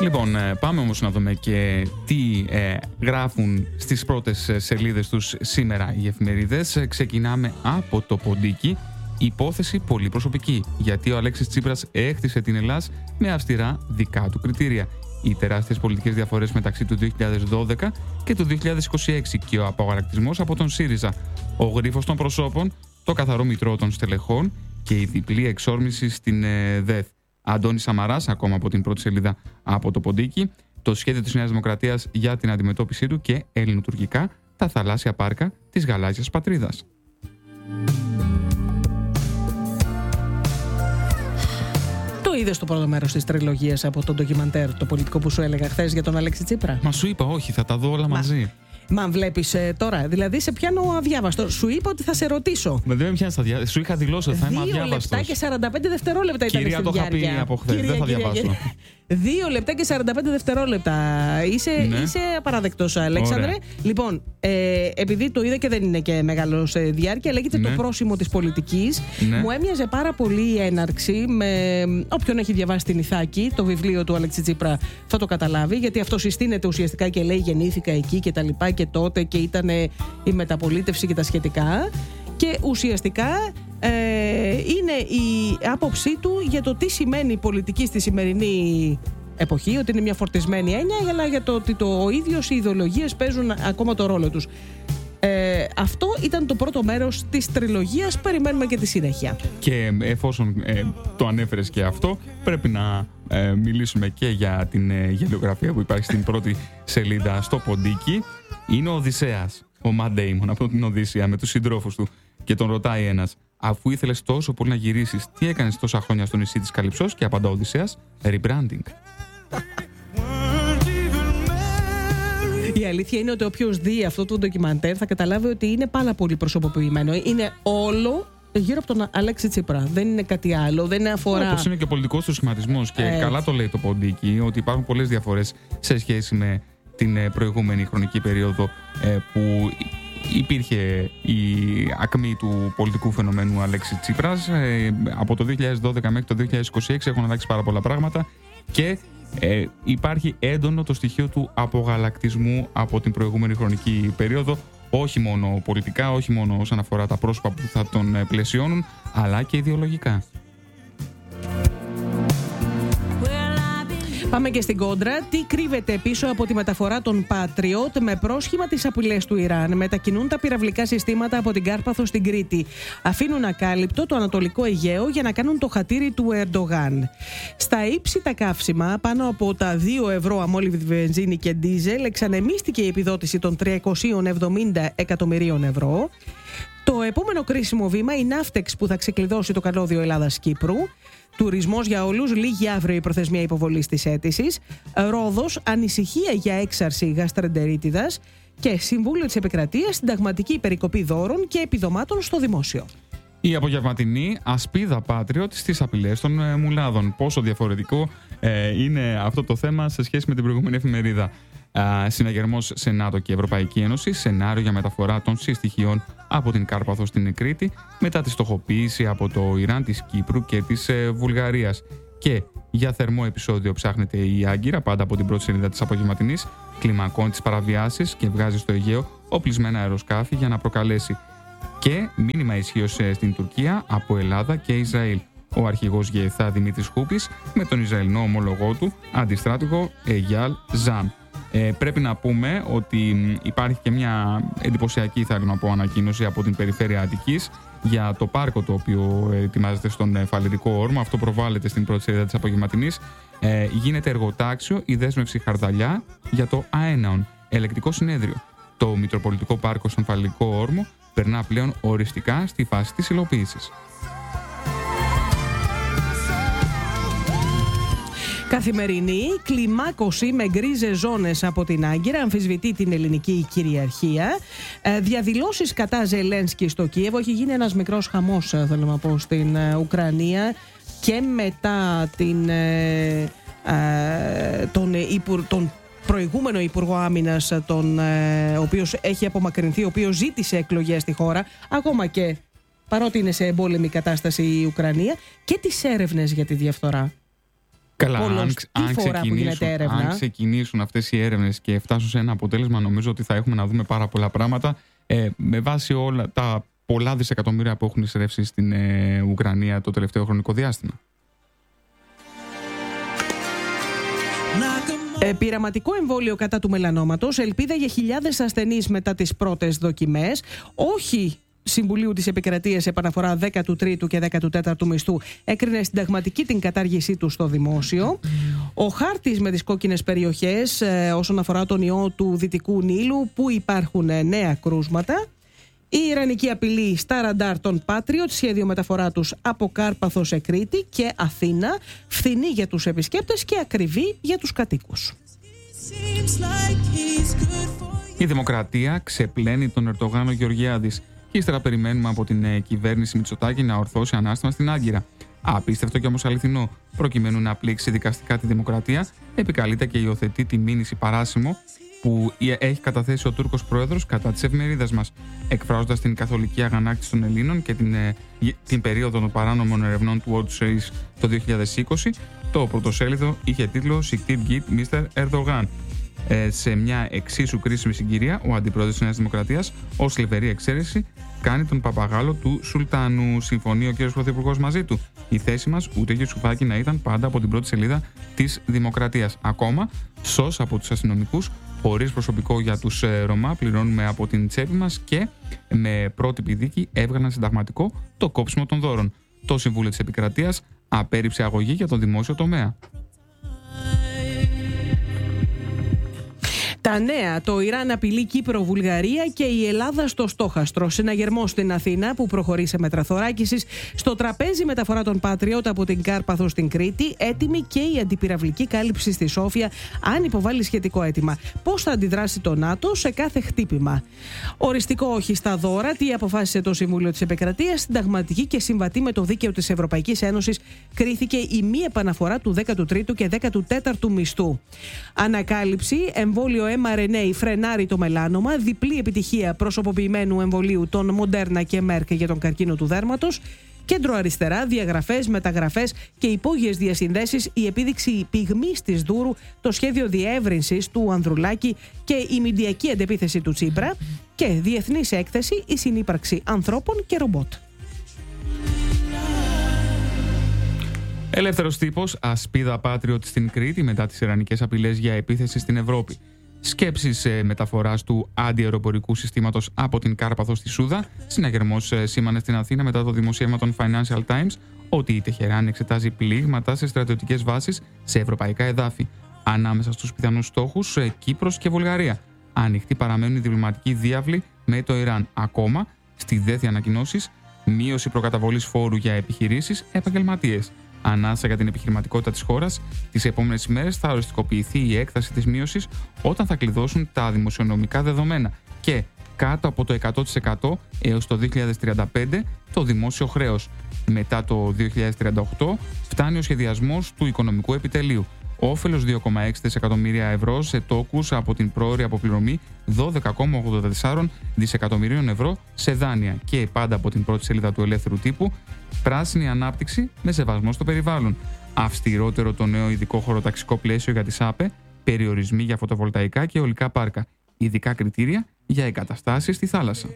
Λοιπόν, πάμε όμως να δούμε και τι γράφουν στις πρώτες σελίδες τους σήμερα οι εφημερίδες. Ξεκινάμε από το ποντίκι. Υπόθεση πολύ προσωπική, γιατί ο Αλέξης Τσίπρας έχτισε την Ελλάδα με αυστηρά δικά του κριτήρια. Οι τεράστιες πολιτικές διαφορές μεταξύ του 2012 και του 2026 και ο απαγορακτισμός από τον ΣΥΡΙΖΑ, ο γρίφος των προσώπων, το καθαρό μητρό των στελεχών και η διπλή εξόρμηση στην ΔΕΘ. Αντώνης Σαμαράς, ακόμα από την πρώτη σελίδα από το ποντίκι, το σχέδιο της Νέας Δημοκρατίας για την αντιμετώπιση του και ελληνοτουρκικά τα θαλάσσια πάρκα της γαλάζιας πατρίδας. Το είδες το πρώτο μέρος της τριλογίας από το ντοκιμαντέρ, το πολιτικό που σου έλεγα χθες για τον Αλέξη Τσίπρα? Μα σου είπα, όχι, θα τα δω όλα μαζί. Μα βλέπεις τώρα, δηλαδή σε πιάνω αδιάβαστο. Σου είπα ότι θα σε ρωτήσω. Δεν με πιάνεις αδιάβαστο. Σου είχα δηλώσει ότι θα είμαι αδιάβαστος. 2 λεπτά και 45 δευτερόλεπτα ήταν Κυρία, στην το είχα πει από χθες. Δεν θα διαβάσω. 2 λεπτά και 45 δευτερόλεπτα. Είσαι απαραδεκτός, Αλέξανδρε. Ωραία. Λοιπόν, επειδή το είδα και δεν είναι και μεγάλος διάρκεια, λέγεται Το πρόσημο της πολιτικής. Ναι. Μου έμοιαζε πάρα πολύ η έναρξη με όποιον έχει διαβάσει την Ιθάκη, το βιβλίο του Αλέξη Τσίπρα, θα το καταλάβει, γιατί αυτό συστήνεται ουσιαστικά και λέει γεννήθηκα εκεί και τα λοιπά και τότε και ήταν η μεταπολίτευση και τα σχετικά. Και ουσιαστικά είναι η άποψή του για το τι σημαίνει η πολιτική στη σημερινή εποχή, ότι είναι μια φορτισμένη έννοια, αλλά για το ότι ο ίδιος οι ιδεολογίες παίζουν ακόμα το ρόλο τους. Αυτό ήταν το πρώτο μέρος της τριλογίας. Περιμένουμε και τη συνέχεια. Και εφόσον το ανέφερες και αυτό, πρέπει να μιλήσουμε και για την γελιογραφία που υπάρχει στην πρώτη σελίδα στο ποντίκι. Είναι ο Οδυσσέας, ο Ματ Ντέιμον από την Οδύσσεια με τους συντρόφους του, και τον ρωτάει ένας, αφού ήθελες τόσο πολύ να γυρίσεις, τι έκανες τόσα χρόνια στο νησί της Καλυψός? Και απαντά ο Οδυσσέας, rebranding. Η αλήθεια είναι ότι όποιος δει αυτό το ντοκιμαντέρ θα καταλάβει ότι είναι πάρα πολύ προσωποποιημένο. Είναι όλο γύρω από τον Αλέξη Τσίπρα. Δεν είναι κάτι άλλο. Δεν αφορά. Όπως είναι και ο πολιτικός του σχηματισμός. Και καλά το λέει το ποντίκι, ότι υπάρχουν πολλές διαφορές σε σχέση με την προηγούμενη χρονική περίοδο που υπήρχε η ακμή του πολιτικού φαινομένου Αλέξη Τσίπρας. Από το 2012 μέχρι το 2026 έχουν αλλάξει πάρα πολλά πράγματα και υπάρχει έντονο το στοιχείο του απογαλακτισμού από την προηγούμενη χρονική περίοδο, όχι μόνο πολιτικά, όχι μόνο όσον αφορά τα πρόσωπα που θα τον πλαισιώνουν, αλλά και ιδεολογικά. Πάμε και στην κόντρα. Τι κρύβεται πίσω από τη μεταφορά των Patriot με πρόσχημα τις απειλές του Ιράν? Μετακινούν τα πυραυλικά συστήματα από την Κάρπαθο στην Κρήτη. Αφήνουν ακάλυπτο το Ανατολικό Αιγαίο για να κάνουν το χατήρι του Ερντογάν. Στα ύψητα καύσιμα, πάνω από τα 2 ευρώ αμόλυβδη βενζίνη και ντίζελ, εξανεμίστηκε η επιδότηση των 370 εκατομμυρίων ευρώ. Το επόμενο κρίσιμο βήμα, η Ναύτεξ που θα ξεκλειδώσει το καλώδιο Ελλάδας-Κύπρου. Τουρισμός για όλους, λίγη αύριο η προθεσμία υποβολής της αίτησης. Ρόδος, ανησυχία για έξαρση γαστρεντερίτιδας. Και Συμβούλιο της Επικρατείας, συνταγματική περικοπή δώρων και επιδομάτων στο δημόσιο. Η απογευματινή ασπίδα Patriot στις απειλές των μουλάδων. Πόσο διαφορετικό είναι αυτό το θέμα σε σχέση με την προηγούμενη εφημερίδα. Συναγερμός σε ΝΑΤΟ και Ευρωπαϊκή Ένωση, σενάριο για μεταφορά των συστοιχειών από την Κάρπαθο στην Κρήτη μετά τη στοχοποίηση από το Ιράν, της Κύπρου και της Βουλγαρίας. Και για θερμό επεισόδιο ψάχνεται η Άγκυρα, πάντα από την πρώτη σελίδα της απογευματινής, κλιμακώνει τις παραβιάσεις και βγάζει στο Αιγαίο οπλισμένα αεροσκάφη για να προκαλέσει. Και μήνυμα ισχύως στην Τουρκία από Ελλάδα και Ισραήλ. Ο αρχηγός ΓΕΘΑ Δημήτρης Χούπης με τον Ισραηλινό ομολογό του, αντιστράτηγο Εγιάλ Ζαμ. Πρέπει να πούμε ότι υπάρχει και μια εντυπωσιακή, θα να πω, ανακοίνωση από την περιφέρεια Αττικής για το πάρκο το οποίο ετοιμάζεται στον Φαλυρικό Όρμο. Αυτό προβάλλεται στην πρώτη σελίδα της απογευματινής. Γίνεται εργοτάξιο η δέσμευση Χαρδαλιά για το ΑΕΝΑΟΝ, ελεκτικό συνέδριο. Το Μητροπολιτικό Πάρκο στον Φαλυρικό Όρμο περνά πλέον οριστικά στη φάση της υλοποίησης. Καθημερινή, κλιμάκωση με γκρίζες ζώνες από την Άγκυρα, αμφισβητεί την ελληνική κυριαρχία. Διαδηλώσεις κατά Ζελένσκι στο Κίεβο. Έχει γίνει ένας μικρός χαμός, θέλω να πω, στην Ουκρανία και μετά τον προηγούμενο Υπουργό Άμυνας, ο οποίος έχει απομακρυνθεί, ο οποίος ζήτησε εκλογές στη χώρα, ακόμα και παρότι είναι σε εμπόλεμη κατάσταση η Ουκρανία, και τις έρευνες για τη διαφθορά. Καλά, αν ξεκινήσουν αυτές οι έρευνες και φτάσουν σε ένα αποτέλεσμα, νομίζω ότι θα έχουμε να δούμε πάρα πολλά πράγματα με βάση όλα τα πολλά δισεκατομμύρια που έχουν εισρεύσει στην Ουκρανία το τελευταίο χρονικό διάστημα. Πειραματικό εμβόλιο κατά του μελανόματος, ελπίδα για χιλιάδες ασθενείς μετά τις πρώτες δοκιμές, όχι Συμβουλίου της Επικρατείας επαναφορά 13ου και 14ου μισθού, έκρινε συνταγματική την κατάργησή του στο δημόσιο. Ο χάρτης με τις κόκκινες περιοχές όσον αφορά τον ιό του Δυτικού Νείλου, που υπάρχουν νέα κρούσματα. Η ιρανική απειλή στα ραντάρ των Patriot, σχέδιο μεταφορά τους από Κάρπαθο σε Κρήτη και Αθήνα, φθηνή για τους επισκέπτες και ακριβή για τους κατοίκους. Η Δημοκρατία ξεπλένει τον Ερντογάν ο Γεωργιάδης. Και ύστερα περιμένουμε από την κυβέρνηση Μητσοτάκη να ορθώσει ανάστημα στην Άγκυρα. Απίστευτο και όμως αληθινό. Προκειμένου να πλήξει δικαστικά τη Δημοκρατία, επικαλείται και υιοθετεί τη μήνυση παράσημο που έχει καταθέσει ο Τούρκος πρόεδρος κατά της εφημερίδας μας, εκφράζοντας την καθολική αγανάκτηση των Ελλήνων και την περίοδο των παράνομων ερευνών του World Series το 2020. Το πρωτοσέλιδο είχε τίτλο «Siktir git Mr. Erdogan». Σε μια εξίσου κρίσιμη συγκυρία, ο αντιπρόεδρος της Νέας Δημοκρατίας, ως λιβερή εξαίρεση, κάνει τον παπαγάλο του Σουλτάνου. Συμφωνεί ο κ. Πρωθυπουργός μαζί του. Η θέση μας, ούτε Γιουσουφάκη, να ήταν πάντα από την πρώτη σελίδα της Δημοκρατίας. Ακόμα, σως από τους αστυνομικούς, χωρίς προσωπικό για τους Ρωμά, πληρώνουμε από την τσέπη μας και με πρότυπη δίκη έβγαλαν συνταγματικό το κόψιμο των δώρων. Το Συμβούλιο της Επικρατείας απέρριψε αγωγή για τον δημόσιο τομέα. Τα νέα, το Ιράν απειλεί Κύπρο, Βουλγαρία και η Ελλάδα στο στόχαστρο. Συναγερμός στην Αθήνα που προχωρεί σε μέτρα θωράκισης. Στο τραπέζι μεταφορά των Patriot από την Κάρπαθο στην Κρήτη. Έτοιμη και η αντιπυραυλική κάλυψη στη Σόφια, αν υποβάλει σχετικό αίτημα. Πώς θα αντιδράσει το ΝΑΤΟ σε κάθε χτύπημα. Οριστικό όχι στα δώρα. Τι αποφάσισε το Συμβούλιο της Επικρατείας, συνταγματική και συμβατή με το δίκαιο της Ευρωπαϊκής Ένωσης, κρίθηκε η μη επαναφορά του 13ου και 14ου μισθού. Ανακάλυψη, εμβόλιο mRNA φρενάρει το μελάνομα, διπλή επιτυχία προσωποποιημένου εμβολίου των Moderna και Merck για τον καρκίνο του δέρματος, κέντρο αριστερά, διαγραφές, μεταγραφές και υπόγειες διασυνδέσεις, η επίδειξη πυγμής της Δούρου, το σχέδιο διεύρυνσης του Ανδρουλάκη και η μηντιακή αντεπίθεση του Τσίπρα και διεθνής έκθεση, η συνύπαρξη ανθρώπων και ρομπότ. Ελεύθερος τύπος, ασπίδα Patriot στην Κρήτη μετά τις ιρανικές απειλές για επίθεση στην Ευρώπη. Σκέψεις μεταφοράς του αντιαεροπορικού συστήματος από την Κάρπαθο στη Σούδα. Συναγερμός σήμανε στην Αθήνα μετά το δημοσίευμα των Financial Times ότι η Τεχεράνη εξετάζει πλήγματα σε στρατιωτικές βάσεις σε ευρωπαϊκά εδάφη. Ανάμεσα στους πιθανούς στόχους Κύπρος και Βουλγαρία. Ανοιχτοί παραμένουν οι διπλωματικοί διάβλοι με το Ιράν. Ακόμα, στη ΔΕΘΗ ανακοινώσεις, μείωση προκαταβολής φόρου για επιχειρήσεις, επαγγελματίες. Ανάσα για την επιχειρηματικότητα της χώρας. Τις επόμενες ημέρες θα οριστικοποιηθεί η έκταση της μείωσης όταν θα κλειδώσουν τα δημοσιονομικά δεδομένα και κάτω από το 100% έως το 2035 το δημόσιο χρέος. Μετά το 2038 φτάνει ο σχεδιασμός του οικονομικού επιτελείου. Όφελος 2,6 δισεκατομμύρια ευρώ σε τόκους από την πρόωρη αποπληρωμή 12,84 δισεκατομμυρίων ευρώ σε δάνεια και πάντα από την πρώτη σελίδα του Ελεύθερου Τύπου, πράσινη ανάπτυξη με σεβασμό στο περιβάλλον. Αυστηρότερο το νέο ειδικό χωροταξικό πλαίσιο για τις ΑΠΕ, περιορισμοί για φωτοβολταϊκά και αιωλικά πάρκα, ειδικά κριτήρια για εγκαταστάσεις στη θάλασσα.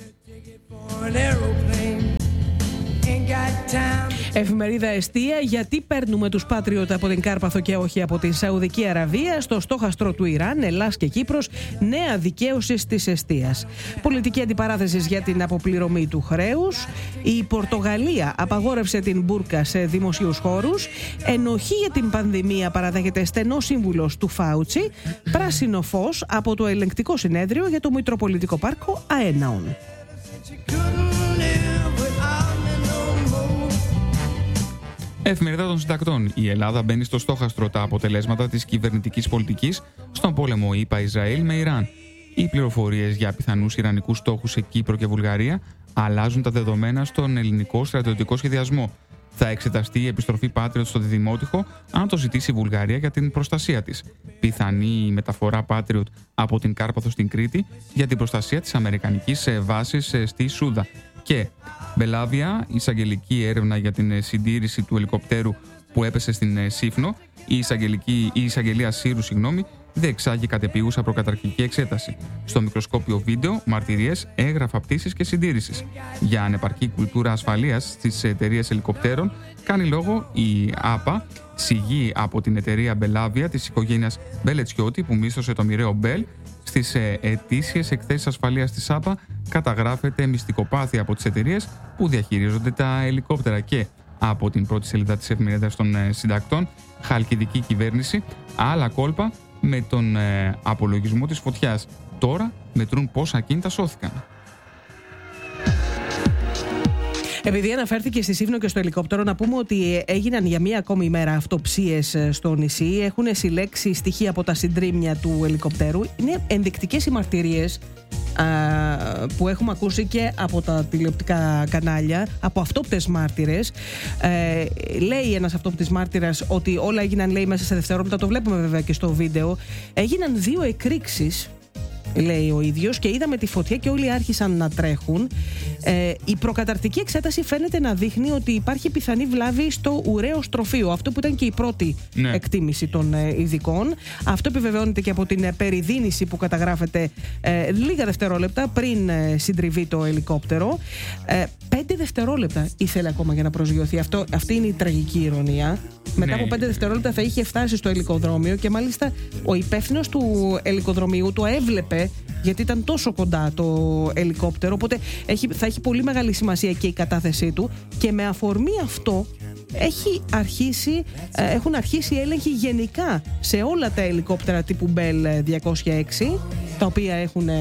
Εφημερίδα Εστία, γιατί παίρνουμε τους Patriot από την Κάρπαθο και όχι από την Σαουδική Αραβία? Στο στόχαστρο του Ιράν, Ελλάς και Κύπρος, νέα δικαίωση της εστίας. Πολιτική αντιπαράθεση για την αποπληρωμή του χρέους. Η Πορτογαλία απαγόρευσε την μπουρκα σε δημοσίους χώρους. Ενοχή για την πανδημία παραδέχεται στενός σύμβουλος του Φάουτσι. Πράσινο φως από το ελεγκτικό συνέδριο για το Μητροπολιτικό Πάρκο Αέναων. Εφημερίδα των Συντακτών. Η Ελλάδα μπαίνει στο στόχαστρο τα αποτελέσματα της κυβερνητικής πολιτικής στον πόλεμο ΗΠΑ-Ισραήλ με Ιράν. Οι πληροφορίες για πιθανούς ιρανικούς στόχους σε Κύπρο και Βουλγαρία αλλάζουν τα δεδομένα στον ελληνικό στρατιωτικό σχεδιασμό. Θα εξεταστεί η επιστροφή Patriot στο Διδημότυχο αν το ζητήσει η Βουλγαρία για την προστασία της. Πιθανή μεταφορά Patriot από την Κάρπαθο στην Κρήτη για την προστασία της αμερικανικής βάσης στη Σούδα. Και Μπελάβια, εισαγγελική έρευνα για την συντήρηση του ελικοπτέρου που έπεσε στην Σύφνο, η εισαγγελία Σύρου, διεξάγει κατεπίγουσα προκαταρκτική εξέταση. Στο μικροσκόπιο βίντεο, μαρτυρίες, έγγραφα πτήσης και συντήρησης. Για ανεπαρκή κουλτούρα ασφαλείας στις εταιρείες ελικοπτέρων, κάνει λόγο η ΑΠΑ, συγγύη από την εταιρεία Μπελάβια της οικογένειας Μπελετσιώτη, που μίσθωσε το μοιραίο Μπέλ. Στις ετήσιες εκθέσεις ασφαλείας της ΑΠΑ καταγράφεται μυστικοπάθεια από τις εταιρείες που διαχειρίζονται τα ελικόπτερα. Και από την πρώτη σελίδα της εφημερίδας των συντακτών, χαλκιδική κυβέρνηση, άλλα κόλπα με τον απολογισμό της φωτιάς. Τώρα μετρούν πόσα ακίνητα σώθηκαν. Επειδή αναφέρθηκε στη Σύφνο και στο ελικόπτερο, να πούμε ότι έγιναν για μία ακόμη ημέρα αυτοψίες στο νησί. Έχουν συλλέξει στοιχεία από τα συντρίμμια του ελικοπτέρου. Είναι ενδεικτικές οι μαρτυρίες που έχουμε ακούσει και από τα τηλεοπτικά κανάλια, από αυτόπτες μάρτυρες. Λέει ένας αυτόπτης μάρτυρας ότι όλα έγιναν, λέει, μέσα σε δευτερόλεπτα. Το βλέπουμε βέβαια και στο βίντεο. Έγιναν 2 εκρήξεις, λέει ο ίδιος, και είδαμε τη φωτιά και όλοι άρχισαν να τρέχουν. Η προκαταρκτική εξέταση φαίνεται να δείχνει ότι υπάρχει πιθανή βλάβη στο ουραίο στροφείο. Αυτό που ήταν και η πρώτη εκτίμηση των ειδικών. Αυτό επιβεβαιώνεται και από την περιδίνηση που καταγράφεται λίγα δευτερόλεπτα πριν συντριβεί το ελικόπτερο. 5 δευτερόλεπτα ήθελε ακόμα για να προσγειωθεί. Αυτή είναι η τραγική ηρωνία. Μετά από 5 δευτερόλεπτα θα είχε φτάσει στο ελικοδρόμιο και μάλιστα ο υπεύθυνος του ελικοδρομίου το έβλεπε, γιατί ήταν τόσο κοντά το ελικόπτερο. Οπότε θα έχει πολύ μεγάλη σημασία και η κατάθεσή του, και με αφορμή αυτό έχουν αρχίσει έλεγχοι γενικά σε όλα τα ελικόπτερα τύπου Bell 206, τα οποία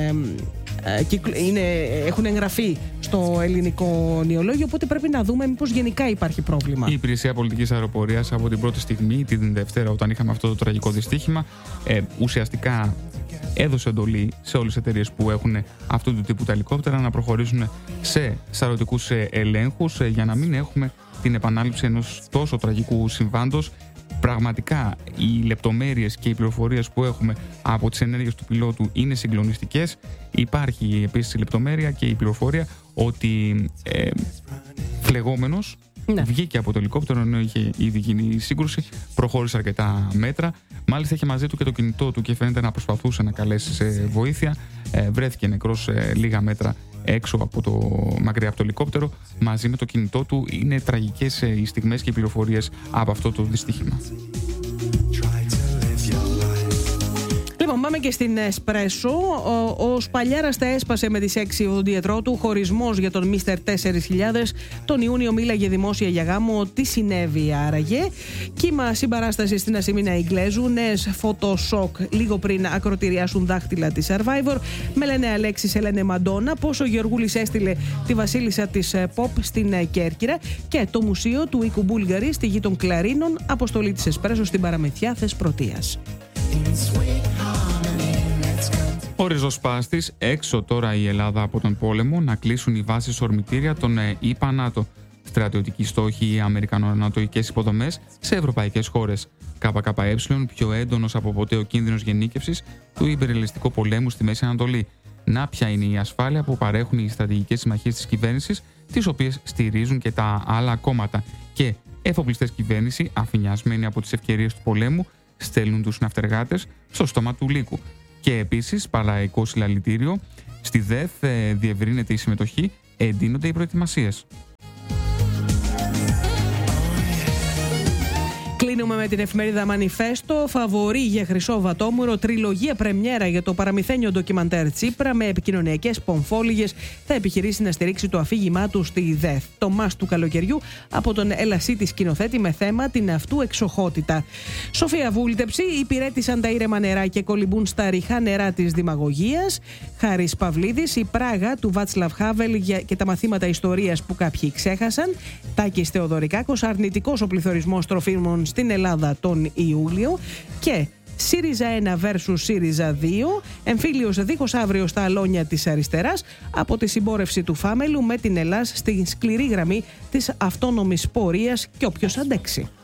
έχουν εγγραφεί στο ελληνικό νεολόγιο, οπότε πρέπει να δούμε μήπως γενικά υπάρχει πρόβλημα. Η Υπηρεσία Πολιτικής Αεροπορίας από την πρώτη στιγμή, την Δευτέρα, όταν είχαμε αυτό το τραγικό δυστύχημα, ουσιαστικά έδωσε εντολή σε όλες τις εταιρείες που έχουν αυτού του τύπου τα ελικόπτερα να προχωρήσουν σε σαρωτικούς ελέγχους για να μην έχουμε την επανάληψη ενός τόσο τραγικού συμβάντος. Πραγματικά οι λεπτομέρειες και οι πληροφορίες που έχουμε από τις ενέργειες του πιλότου είναι συγκλονιστικές. Υπάρχει επίσης η λεπτομέρεια και η πληροφορία ότι φλεγόμενος βγήκε από το ελικόπτερο ενώ είχε ήδη γίνει η σύγκρουση, προχώρησε αρκετά μέτρα. Μάλιστα είχε μαζί του και το κινητό του και φαίνεται να προσπαθούσε να καλέσει σε βοήθεια. Βρέθηκε νεκρός λίγα μέτρα έξω από μακριά από το ελικόπτερο, μαζί με το κινητό του. Είναι τραγικές οι στιγμές και οι πληροφορίες από αυτό το δυστύχημα. Λοιπόν, πάμε και στην Εσπρέσο. Ο Σπαλιάρας τα έσπασε με τις 6 οδοντιετρό του. Χωρισμός για τον Μίστερ 4000. Τον Ιούνιο μίλαγε δημόσια για γάμο. Τι συνέβη άραγε? Κύμα συμπαράσταση στην Ασημίνα Ιγκλέζου. Νέες φωτοσόκ λίγο πριν ακροτηριάσουν δάχτυλα τη Survivor. Με λένε Αλέξη, σε λένε Μαντόνα. Πώς ο Γεωργούλης έστειλε τη βασίλισσα της Pop στην Κέρκυρα. Και το μουσείο του Οίκου Μπούλγαρη στη γη των Κλαρίνων. Αποστολή της Εσπρέσο στην Παραμεθιά Θεσπρωτείας. Ο ριζοσπάστης, έξω τώρα η Ελλάδα από τον πόλεμο, να κλείσουν οι βάσεις ορμητήρια των ΗΠΑ ΝΑΤΟ. Στρατιωτικοί στόχοι, αμερικανο-ανατοικές υποδομές σε ευρωπαϊκές χώρες. ΚΚΕ, πιο έντονος από ποτέ ο κίνδυνος γενίκευσης του υπεριαλιστικού πολέμου στη Μέση Ανατολή. Να ποια είναι η ασφάλεια που παρέχουν οι στρατηγικές συμμαχίες της κυβέρνησης, τις οποίες στηρίζουν και τα άλλα κόμματα. Και εφοπλιστές κυβέρνηση, αφηνιασμένοι από τις ευκαιρίες του πολέμου, στέλνουν τους ναυτεργάτες στο στόμα του λύκου. Και επίσης, παραλαϊκό συλλαλητήριο, στη ΔΕΘ διευρύνεται η συμμετοχή, εντείνονται οι προετοιμασίες. Κλείνουμε με την εφημερίδα Μανιφέστο. Φαβορί για Χρυσό Βατόμουρο. Τριλογία πρεμιέρα για το παραμυθένιο ντοκιμαντέρ Τσίπρα με επικοινωνιακές πομφόλιγες. Θα επιχειρήσει να στηρίξει το αφήγημά του στη ΔΕΘ. Το μας του καλοκαιριού από τον Ελασίτη σκηνοθέτη με θέμα την αυτού εξοχότητα. Σοφία Βούλτεψη. Υπηρέτησαν τα ήρεμα νερά και κολυμπούν στα ριχά νερά της δημαγωγίας. Χάρης Παυλίδης. Η Πράγα του Βάτσλαβ Χάβελ και τα μαθήματα ιστορίας που κάποιοι ξέχασαν. Τάκης Θεοδωρικάκος. Αρνητικός ο πληθωρισμός τροφίμων στην Ελλάδα τον Ιούλιο. Και ΣΥΡΙΖΑ 1 vs ΣΥΡΙΖΑ 2. Εμφύλιος δίχως αύριο στα αλόνια της αριστεράς από τη συμπόρευση του Φάμελου με την Ελλάς στη σκληρή γραμμή της αυτόνομης πορείας και όποιος αντέξει.